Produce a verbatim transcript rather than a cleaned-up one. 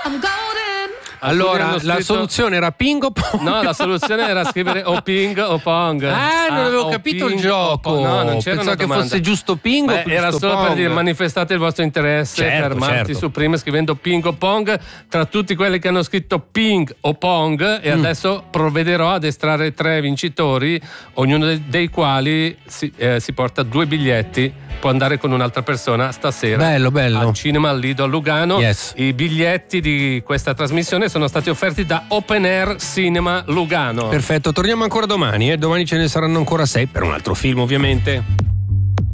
Allora, Scritto... la soluzione era ping o pong? No, la soluzione era scrivere o ping o pong. Ah, non avevo ah, capito il ping, gioco. No, non c'era Pensavo una che domanda. fosse giusto ping Beh, o giusto era solo pong. per dire manifestate il vostro interesse Certo, per Marti certo. su Prima scrivendo ping o pong. Tra tutti quelli che hanno scritto ping o pong, e Mm. adesso provvederò ad estrarre tre vincitori, ognuno dei, dei quali si, eh, si porta due biglietti. Può andare con un'altra persona stasera Bello, bello. al cinema al Lido a Lugano. Yes. I biglietti di questa trasmissione sono stati offerti da Open Air Cinema Lugano. Perfetto, torniamo ancora domani, eh? Domani ce ne saranno ancora sei per un altro film ovviamente.